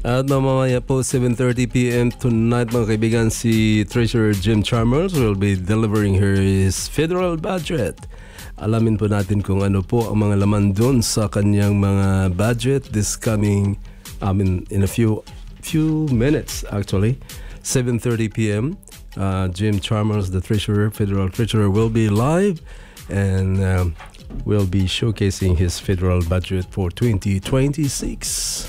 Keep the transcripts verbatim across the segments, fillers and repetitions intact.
At mamamaya po seven thirty p.m. tonight mga kaibigan, si Treasurer Jim Chalmers will be delivering his federal budget. Alamin po natin kung ano po ang mga laman doon sa kanyang mga budget this coming, I mean, in a few few minutes actually. seven thirty p.m. Uh, Jim Chalmers, the Treasurer, Federal Treasurer, will be live and um, will be showcasing his federal budget for twenty twenty-six.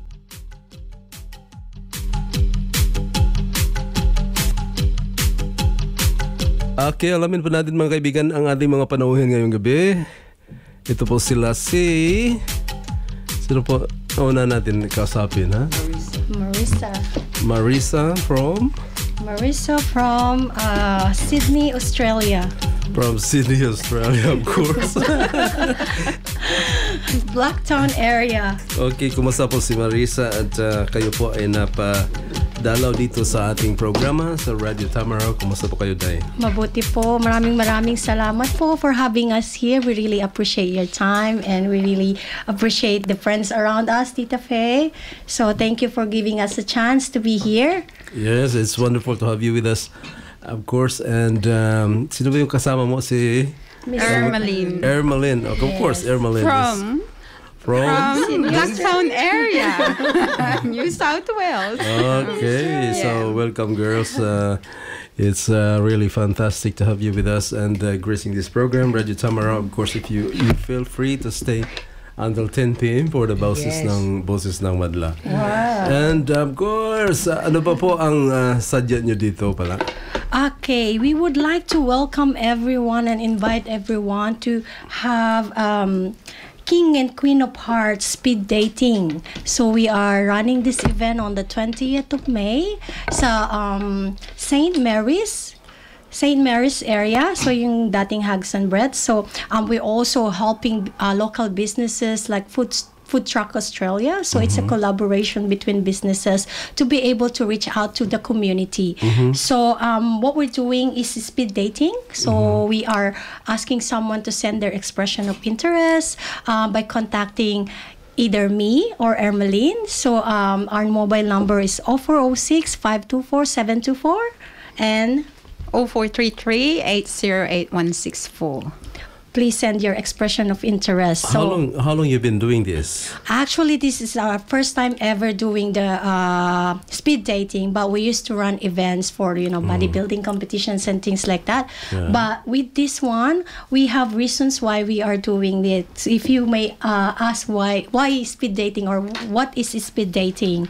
Okay, alamin po natin mga kaibigan ang ating mga panauhin ngayong gabi. Ito po sila si... Sino po una natin kausapin, ha? Marissa. Marissa from? Marissa from uh, Sydney, Australia. From Sydney, Australia, of course. Blacktown area. Okay, kumusta po si Marissa at uh, kayo po ay napadalaw dito sa ating programa sa Radio Tamaraw. Kumusta po kayo, Day? Mabuti po. Maraming maraming salamat po for having us here. We really appreciate your time and we really appreciate the friends around us, Tita Faye. So thank you for giving us a chance to be here. Yes, it's wonderful to have you with us, of course. And um, sino ba yung kasama mo? Si... Ermeline. Ermeline. Of Yes. course, Ermeline. From? Is from? From Blacktown area, New South Wales. Okay, so welcome, girls. Uh, it's uh, really fantastic to have you with us and uh, gracing this program, Radio Tamaraw. Of course, if you, you feel free to stay until ten p.m. for the boses Yes. ng boses ng Madla. Wow. And of course, uh, ano pa po ang uh, sadya nyo dito pala? Okay, we would like to welcome everyone and invite everyone to have um, King and Queen of Hearts speed dating. So we are running this event on the twentieth of May sa um, Saint Mary's. Saint Mary's area, so yung dating Hugs and Bread. So um, we're also helping uh, local businesses like Food Food Truck Australia. So mm-hmm. it's a collaboration between businesses to be able to reach out to the community. Mm-hmm. So um, what we're doing is speed dating. So mm-hmm. we are asking someone to send their expression of interest uh, by contacting either me or Ermeline. So um, our mobile number is oh four oh six, five two four, seven two four and oh four three three, eight oh eight, one six four. please send your expression of interest. How So long how long you been doing this? actually, this is our first time ever doing the uh, speed dating, but we used to run events for, you know, bodybuilding competitions and things like that. Yeah. But with this one, we have reasons why we are doing it. If you may uh, ask why why speed dating or what is speed dating?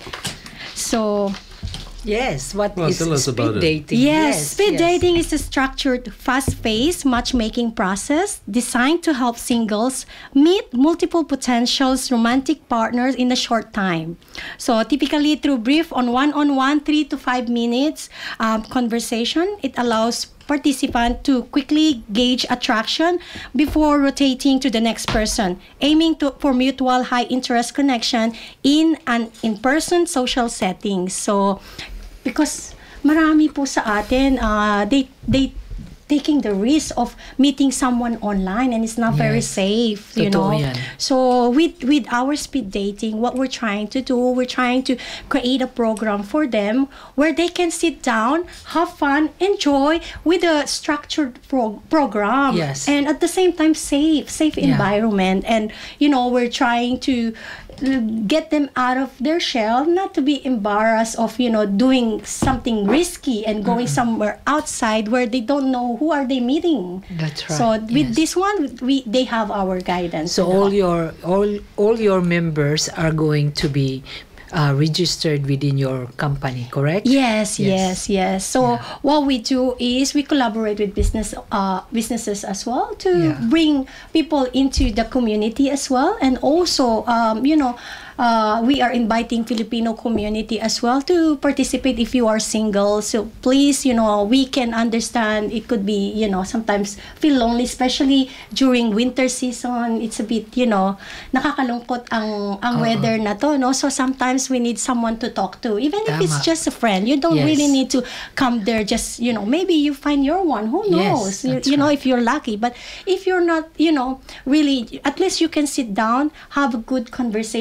So Yes, what Well, is tell us about it. speed dating? Yes, speed yes. dating is a structured, fast-paced matchmaking process designed to help singles meet multiple potentials romantic partners in a short time. So typically through brief on one-on-one, three to five minutes um, conversation, it allows participant to quickly gauge attraction before rotating to the next person, aiming to for mutual high interest connection in an in-person social setting. So, because marami po sa atin, uh, they they taking the risk of meeting someone online and it's not very Yes. safe, you Totoo know. yan. So with with our speed dating, what we're trying to do, we're trying to create a program for them where they can sit down, have fun, enjoy with a structured pro- program, Yes. and at the same time safe, safe Yeah. environment. And you know, we're trying to uh, get them out of their shell, not to be embarrassed of, you know, doing something risky and going somewhere outside where they don't know who are they meeting. That's right. So with yes. this one, we they have our guidance. So all your all all your members are going to be uh, registered within your company, correct? Yes, Yes. yes, yes. So Yeah. what we do is we collaborate with business uh, businesses as well to Yeah. bring people into the community as well, and also um, you know. Uh, we are inviting Filipino community as well to participate if you are single. So please, you know, we can understand it could be, you know, sometimes feel lonely, especially during winter season. It's a bit, you know, nakakalungkot ang ang Oo. weather na to, no? So sometimes we need someone to talk to. Even if it's Tama. just a friend, you don't Yes. really need to come there just, you know, maybe you find your one. Who Yes, knows? you that's you know, right. if you're lucky. But if you're not, you know, really, at least you can sit down, have a good conversation with someone.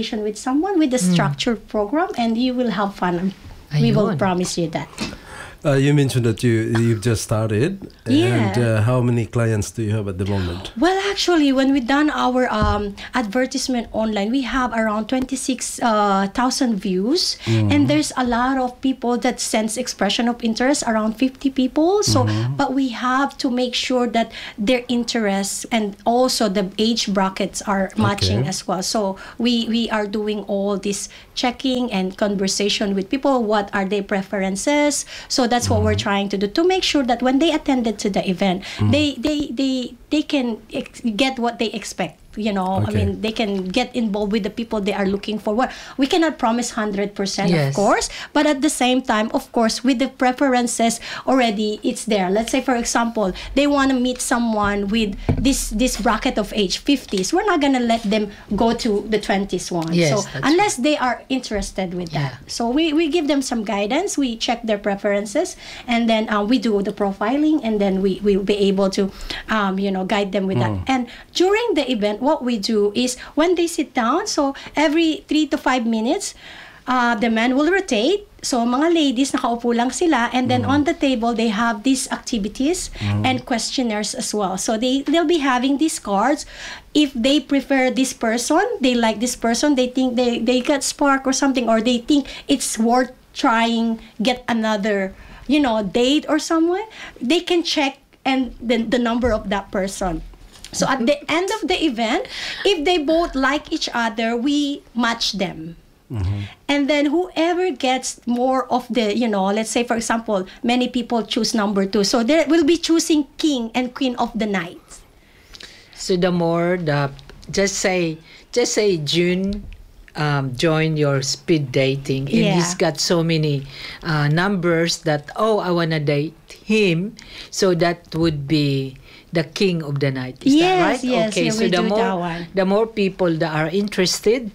someone with a structured program, and you will have fun. We will Ayun. promise you that. Uh, you mentioned that you you've just started, Yeah. and uh, how many clients do you have at the moment? Well, actually, when we done our um, advertisement online, we have around twenty-six thousand views, and there's a lot of people that sends expression of interest, around fifty people. So, but we have to make sure that their interests and also the age brackets are matching Okay. as well. So we we are doing all this checking and conversation with people. What are their preferences? So that's what we're trying to do to make sure that when they attended to the event, they they they they can ex- get what they expect. You know, I Okay. mean, they can get involved with the people they are looking for. What we cannot promise hundred percent, of Yes. course, but at the same time, of course, with the preferences already, it's there. Let's say, for example, they want to meet someone with this this bracket of age fifties. We're not gonna let them go to the twenties one. Yes, so that's unless they are interested with that, Yeah. so we we give them some guidance. We check their preferences, and then uh, we do the profiling, and then we we will be able to, um, you know, guide them with that. And during the event, what we do is when they sit down, so every three to five minutes, uh, the men will rotate. So mga ladies, nakaupo lang sila, and then on the table they have these activities and questionnaires as well. So they they'll be having these cards. If they prefer this person, they like this person, they think they they got spark or something, or they think it's worth trying, get another, you know, date or someone, they can check and the the number of that person. So at the end of the event, if they both like each other, we match them. And then whoever gets more of the, you know, let's say, for example, many people choose number two. So they will be choosing king and queen of the night. So the more the just say just say June um, join your speed dating, and Yeah. he's got so many uh, numbers that, oh, I wanna date him, so that would be the king of the night. Is Yes, that right? yes, Okay, yeah, so we the do more that one. the more people that are interested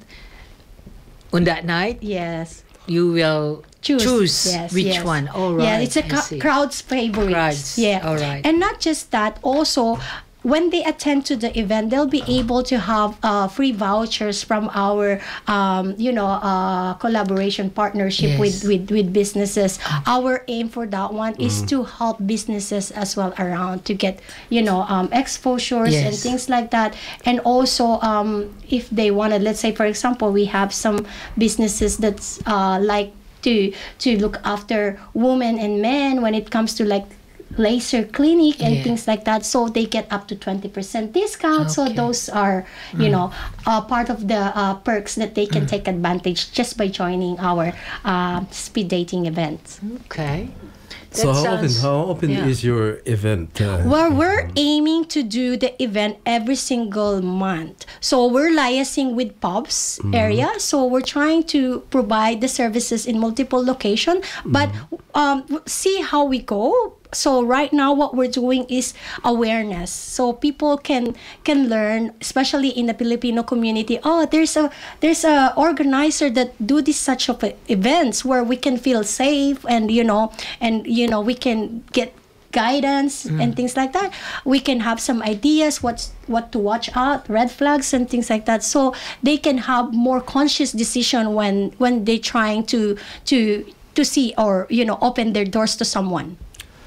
on that night, Yes. you will Choose, choose, yes, which yes. one. All right. Yeah, it's a I ca- see. crowd's favorite. Crowds, Yeah. all right. And not just that, also when they attend to the event, they'll be able to have uh, free vouchers from our, um, you know, uh, collaboration partnership Yes. with, with, with businesses. Our aim for that one is to help businesses as well around to get, you know, um, exposures and Yes. things like that. And also, um, if they wanted, let's say, for example, we have some businesses that's uh, like to to look after women and men when it comes to like laser clinic and Yeah. things like that, so they get up to twenty percent discount. So Okay. those are, you know, uh, part of the uh, perks that they can take advantage just by joining our uh, speed dating events. Okay. So That how often sounds- how often yeah. is your event? Uh, Well, we're aiming to do the event every single month. So we're liaising with pubs area. So we're trying to provide the services in multiple location, but um, see how we go. So right now, what we're doing is awareness. So people can can learn, especially in the Filipino community. Oh, there's a there's a organizer that do this such of a- events where we can feel safe, and you know, and you know, we can get guidance and things like that. We can have some ideas what's what to watch out, red flags and things like that, so they can have more conscious decision when when they're trying to to to see or you know open their doors to someone.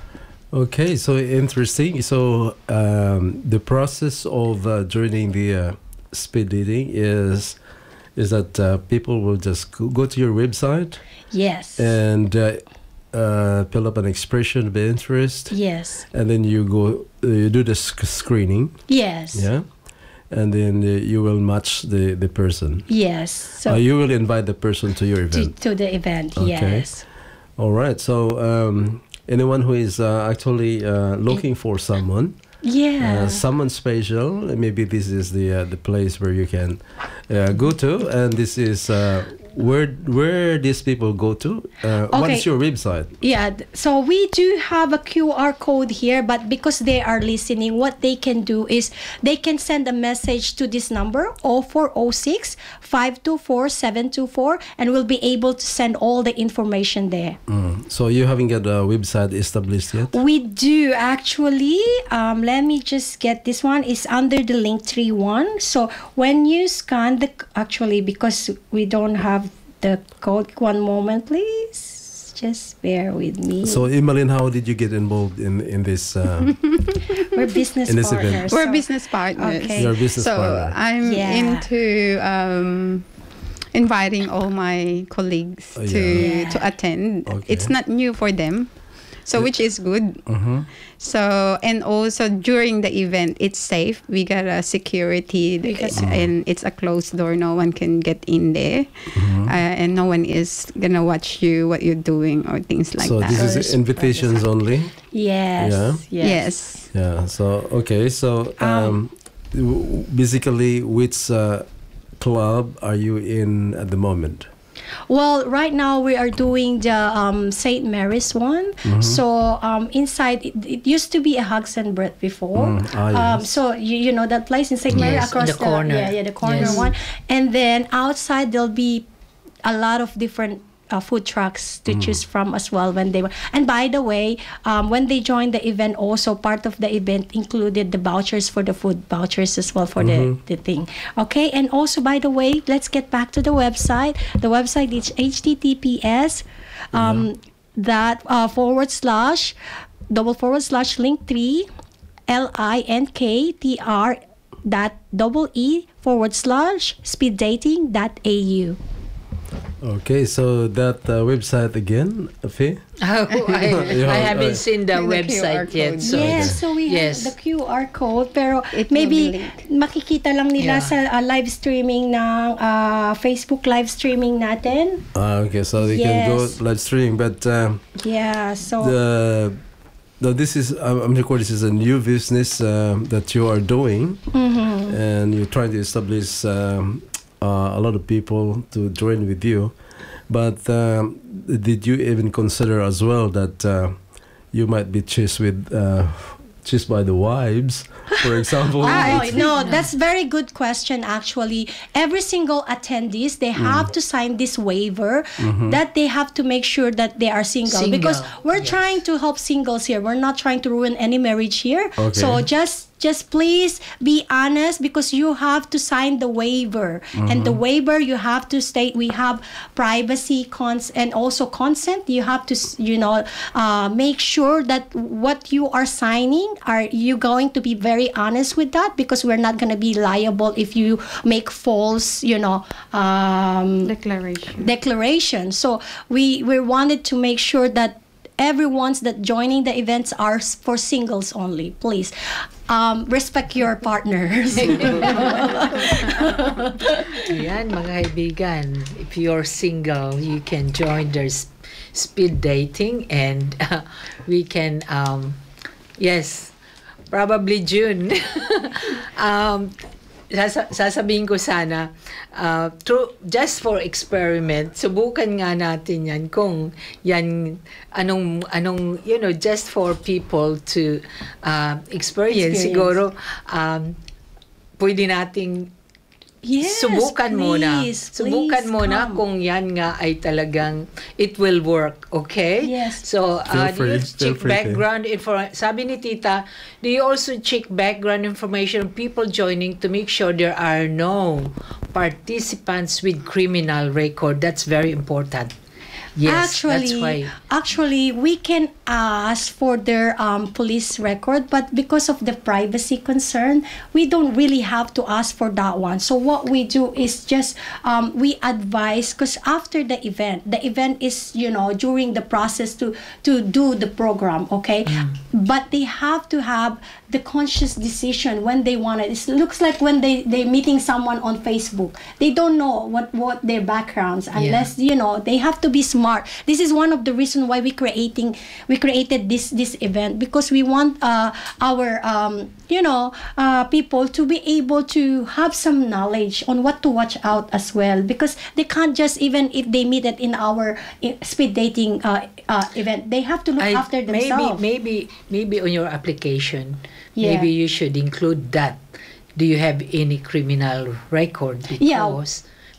Okay, so interesting. So um, the process of uh, joining the uh, speed dating is is that uh, people will just go, go to your website Yes. and uh, uh, fill up an expression of interest, Yes. and then you go uh, you do the sc- screening, Yes. yeah, and then uh, you will match the the person. Yes. So uh, you will invite the person to your to, event. to the event. Okay. Yes. All right. So um, anyone who is uh, actually uh, looking for someone. Yeah. Uh, someone special. Maybe this is the uh, the place where you can uh, go to, and this is uh, where where these people go to. Uh, What Okay. is your website? Yeah, th- so we do have a Q R code here, but because they are listening, what they can do is they can send a message to this number zero four zero six, five two four, seven two four, and we'll be able to send all the information there. Mm. So you haven't got a website established yet? We do actually. Um, let me just get this one. It's under the Linktree one. So when you scan the actually because we don't have the code. One moment, please. Just bear with me. So Emmeline, how did you get involved in in this? Uh, We're business in this event. partners. We're so- business partners. Okay. You're a business So partner. I'm Yeah. into um, inviting all my colleagues Oh, to yeah. to attend. Okay. It's not new for them, so which is good. Mhm. So and also during the event, it's safe. We got a security, Because- and it's a closed door. No one can get in there, Mm-hmm. uh, and no one is gonna watch you what you're doing or things like so that. this So is invitations only. Yes. Yeah. Yes. yes. Yeah. So okay. So um, w- basically, which uh, club are you in at the moment? Well, right now we are doing the um, Saint Mary's one. Mm-hmm. So um, inside, it, it used to be a Hugs and Bread before. Mm, ah, um, yes. so you, you know that place in Saint Mary Yes, across the corner. Yeah, yeah, the corner Yes. one. And then outside there'll be a lot of different uh, food trucks to choose from as well when they were. And by the way, um, when they joined the event, also part of the event included the vouchers for the food vouchers as well for the, the thing. Okay, and also by the way, let's get back to the website. The website is H T T P S um, that uh, forward slash double forward slash link three L I N K T R dot double E forward slash speed dating dot A U. Okay. So that uh, website again, Faye? Oh, I, You I have, haven't uh, seen the With the Q R website yet. code. So Yes, so we yes. have the Q R code, pero It will maybe be linked. makikita lang nila Yeah. sa uh, live streaming ng uh, Facebook live streaming natin. Ah, okay. So they can go Yes. live streaming, but. Um, Yeah, so the no, this is I'm I'm sure this is a new business um, that you are doing, mhm. and you're trying to establish um, uh, a lot of people to join with you. But um, did you even consider as well that uh, you might be chased with uh, chased by the wives, for example? Oh, It's- no, that's very good question actually. Every single attendees, they have to sign this waiver that they have to make sure that they are single, Single, because we're yes. trying to help singles here. We're not trying to ruin any marriage here. Okay. So just just please be honest, because you have to sign the waiver. And the waiver, you have to state we have privacy cons and also consent. You have to s- you know uh, make sure that what you are signing, are you going to be very honest with that, because we're not going to be liable if you make false you know um, Declaration. declaration. So we we wanted to make sure that everyone's that joining the events are s- for singles only. Please um, respect your partners. Ayan, mga kaibigan, if you're single, you can join their sp- speed dating, and uh, we can, um, yes, probably June. um, sasa- sasabihin ko sana, uh, through, just for experiment, subukan nga natin yan kung yan, anong, anong, you know, just for people to uh, experience. Experience. Siguro, um, pwede nating Yes, subukan muna. please, Subukan please muna come. kung yan nga ay talagang it will work, okay? Yes. So, Feel uh, do free, you feel check free, background information? Sabi ni Tita, do you also check background information of people joining to make sure there are no participants with criminal record? That's very important. Yes, that's actually, why. actually, we can ask for their um, police record, but because of the privacy concern, we don't really have to ask for that one. So what we do is just um, we advise, because after the event, the event is you know during the process to to do the program, okay, but they have to have the conscious decision when they want it. It looks like when they they're meeting someone on Facebook, they don't know what what their backgrounds, unless you know they have to be smart. This is one of the reasons why we creating we created this this event, because we want uh, our um, you know uh, people to be able to have some knowledge on what to watch out as well, because they can't just, even if they meet it in our uh, speed dating uh, uh, event, they have to look I- after themselves. Maybe, maybe, maybe on your application, Yeah. maybe you should include that. Do you have any criminal record? Yeah. Because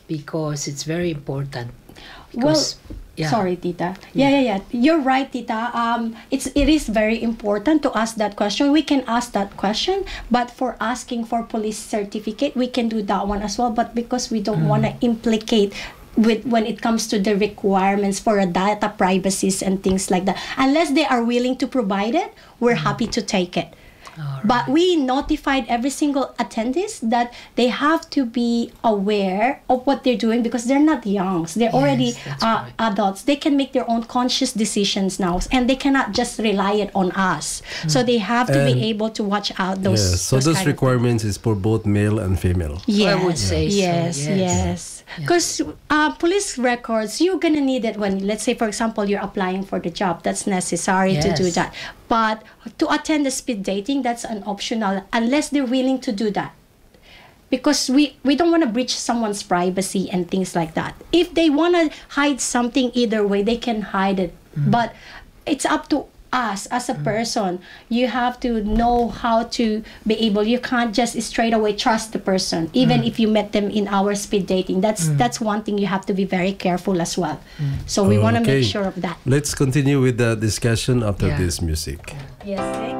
because it's very important. Well, Because, yeah. sorry, Tita. Yeah, yeah, yeah. You're right, Tita. Um, it's it is very important to ask that question. We can ask that question, but for asking for police certificate, we can do that one as well. But because we don't want to implicate with when it comes to the requirements for a data privacies and things like that, unless they are willing to provide it, we're happy to take it. All But we notified every single attendees that they have to be aware of what they're doing because they're not youngs. They're already that's uh, right. adults. They can make their own conscious decisions now, and they cannot just rely it on us. So they have to And- be able to watch out those. Yes, so those kind of- requirements is for both male and female. Yes, I would say so, yes, yes. yes. Because uh, police records, you're gonna need it when, let's say, for example, you're applying for the job. That's necessary to do Yes. that. But to attend the speed dating, that's an optional, unless they're willing to do that. Because we, we don't want to breach someone's privacy and things like that. If they want to hide something either way, they can hide it. But it's up to us as a person. You have to know how to be able, you can't just straight away trust the person even if you met them in our speed dating. That's that's one thing you have to be very careful as well. So we want to Okay. make sure of that. Let's continue with the discussion after Yeah. this music. Yes, thank